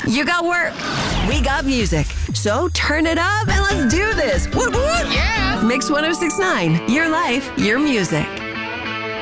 You got work. We got music. So turn it up and let's do this. Woot woot. Yeah. Mix 1069. Your life, your music.